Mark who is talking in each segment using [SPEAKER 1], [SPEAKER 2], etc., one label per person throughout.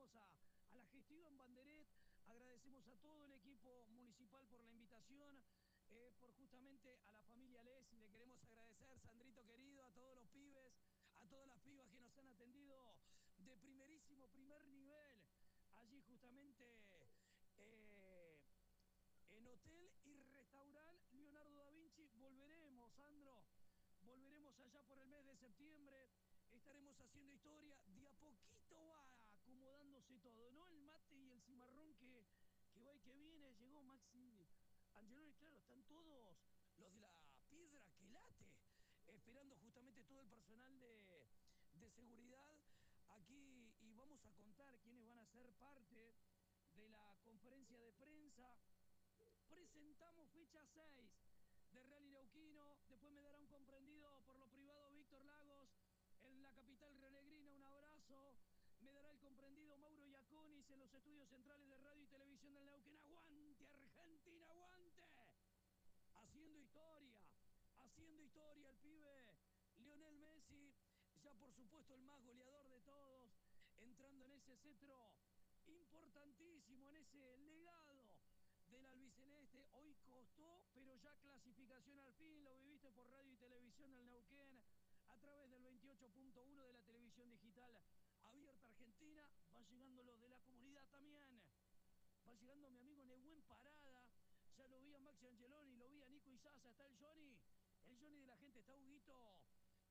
[SPEAKER 1] agradecemos a la gestión Banderet, agradecemos a todo el equipo municipal por la invitación, por justamente a la familia Lesi, le queremos agradecer, Sandrito querido, a todos los pibes, a todas las pibas que nos han atendido de primerísimo primer nivel, allí justamente en hotel y restaurante Leonardo da Vinci. Volveremos, Sandro, volveremos allá por el mes de septiembre, estaremos haciendo historia, de a poquito va acomodándose todo, ¿no? El mate y el cimarrón que va y que viene, llegó Maxi Angeloni, claro, están todos los de la piedra que late, esperando justamente todo el personal de seguridad aquí, y vamos a contar quiénes van a ser parte de la conferencia de prensa. Presentamos fecha 6 de Rally Neuquino, después me dará un comprendido por lo privado Víctor Lagos en la capital rionegrina, un abrazo. Me dará el comprendido Mauro Iaconis en los estudios centrales de radio y televisión del Neuquén. ¡Aguante, Argentina, aguante! Haciendo historia el pibe Lionel Messi, ya por supuesto el más goleador de todos, entrando en ese cetro importantísimo, en ese legado del albiceleste. Hoy costó, pero ya clasificación al fin, lo viviste por radio y televisión del Neuquén, a través del 28.1 de la televisión digital abierta Argentina. Van llegando los de la comunidad también, va llegando mi amigo Nehuen Parada, ya lo vi a Maxi Angeloni, lo vi a Nico Izaza, está el Johnny de la gente, está Huguito,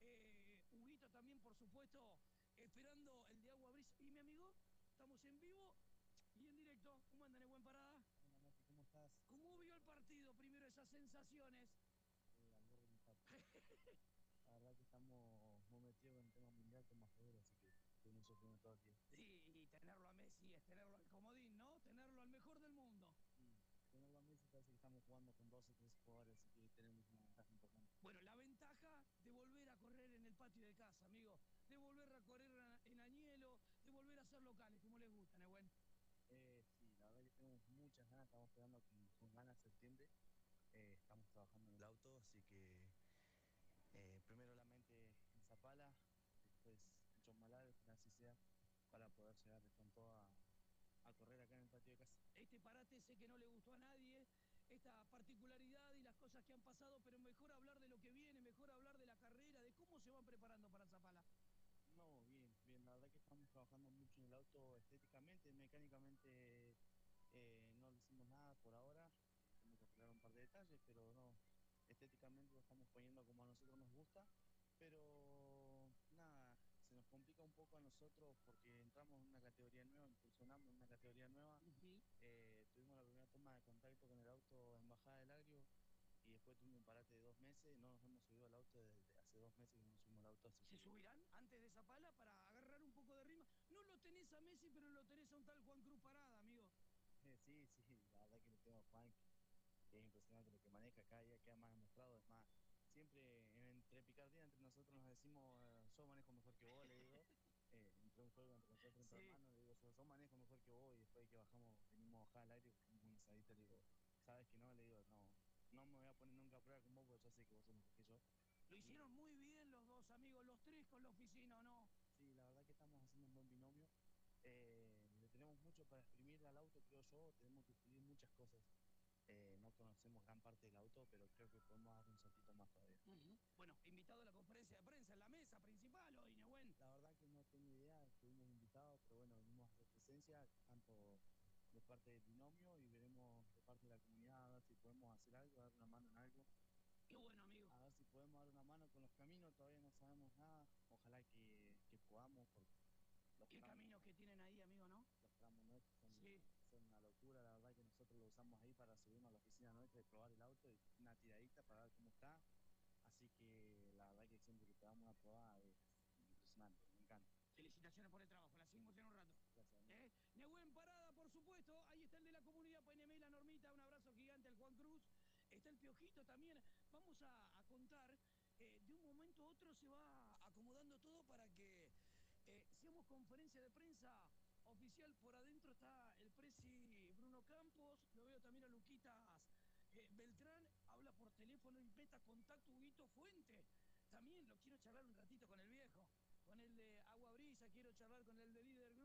[SPEAKER 1] Huguito también, por supuesto, esperando el de Agua Brisa. Y mi amigo, estamos en vivo y en directo. ¿Cómo anda, Nehuen Parada?
[SPEAKER 2] Hola, Mati, ¿cómo estás?
[SPEAKER 1] ¿Cómo vio el partido? Primero, esas sensaciones.
[SPEAKER 2] Al borde del infarto. La verdad que estamos muy metidos en el tema mundial con más poder, así que estuvimos sufriendo todo el tiempo.
[SPEAKER 1] Y tenerlo a Messi es tenerlo al comodín, ¿no? Tenerlo al mejor del mundo.
[SPEAKER 2] Tenerlo a Messi parece que estamos jugando con 12 o 13 jugadores, así que tenemos una ventaja importante.
[SPEAKER 1] Bueno, la ventaja de volver a correr en el patio de casa, amigo. De volver a correr en Añelo, de volver a ser locales, como les gusta, Nehuen.
[SPEAKER 2] Sí, la verdad que tenemos muchas ganas, estamos esperando con ganas septiembre. Estamos trabajando en el auto, así que primero la mente en Zapala, después en Chosmalal, así sea, para poder llegar con todo a correr acá en el patio de casa.
[SPEAKER 1] Este parate sé que no le gustó a nadie, esta particularidad y las cosas que han pasado, pero mejor hablar de lo que viene, mejor hablar de la carrera, de cómo se van preparando para Zapala.
[SPEAKER 2] No, bien, la verdad que estamos trabajando mucho en el auto estéticamente, mecánicamente no le hicimos nada por ahora, tenemos que arreglar un par de detalles, pero no, estéticamente lo estamos poniendo como a nosotros nos gusta, pero nada, se nos complica un poco a nosotros porque entramos en una categoría nueva, incursionamos en una categoría nueva, tuvimos la primera toma de contacto con el auto en Bajada del Agrio, y después tuvimos un parate de 2 meses, no nos hemos subido al auto desde hace 2 meses que no nos subimos al auto. Así
[SPEAKER 1] ¿Se
[SPEAKER 2] que
[SPEAKER 1] subirán antes de Zapala para agarrar un poco de ritmo? No lo tenés a Messi, pero lo tenés a un tal Juan Cruz Parada, amigo.
[SPEAKER 2] sí, la verdad que lo tengo a Juan, que es impresionante lo que maneja, cada día queda más demostrado, es más, siempre entre picardía, entre nosotros nos decimos, yo manejo mejor que vos, le digo, entre un juego entre nosotros, entre hermanos, le digo, yo manejo mejor que vos, y después de que bajamos, venimos a bajar al aire, como un asadito, le digo, ¿sabes que no? Le digo, no me voy a poner nunca a prueba con vos, porque yo sé que vos sos mejor que yo.
[SPEAKER 1] Lo hicieron muy bien los dos, amigos, los tres con la oficina, ¿o no?
[SPEAKER 2] Sí, la verdad que estamos haciendo un buen binomio. Le tenemos mucho para exprimir al auto, creo yo. Tenemos que pulir muchas cosas. No conocemos gran parte del auto, pero creo que podemos dar un saltito más todavía.
[SPEAKER 1] Bueno, invitado a la conferencia de prensa en la mesa principal hoy, Nehuen.
[SPEAKER 2] La verdad que no tengo idea, estuvimos invitados, pero bueno, venimos a hacer presencia, tanto de parte del binomio y veremos de parte de la comunidad a ver si podemos hacer algo, dar una mano en algo.
[SPEAKER 1] Qué bueno, amigo.
[SPEAKER 2] A ver si podemos dar una mano con los caminos, todavía no sabemos nada. Ojalá que podamos, porque
[SPEAKER 1] ¿Qué caminos que tienen ahí, amigo, no?
[SPEAKER 2] Los tramos nuestros son una locura, la verdad que nosotros lo usamos ahí para subirnos a la oficina nuestra y probar el auto y una tiradita para ver cómo está. Así que la verdad que siempre que te damos una probada es impresionante, me encanta.
[SPEAKER 1] Felicitaciones por el trabajo, la seguimos en un rato.
[SPEAKER 2] Gracias.
[SPEAKER 1] Nehuen Parada, por supuesto, ahí está el de la comunidad PNM, la Normita, un abrazo gigante al Juan Cruz, está el Piojito también. Vamos a contar, de un momento a otro se va acomodando todo para que seamos conferencia de prensa oficial. Por adentro está el presi Bruno Campos, lo veo también a Luquitas Beltrán, habla por teléfono y meta contacto Huguito Fuente. También lo quiero charlar un ratito con el viejo, con el de Agua Brisa, quiero charlar con el de Lido